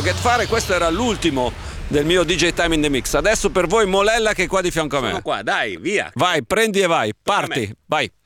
Get Fare. Questo era l'ultimo del mio DJ Time in the Mix. Adesso per voi Molella che è qua di fianco a me. Sono qua, dai, via. Vai, prendi e vai, parti, vai.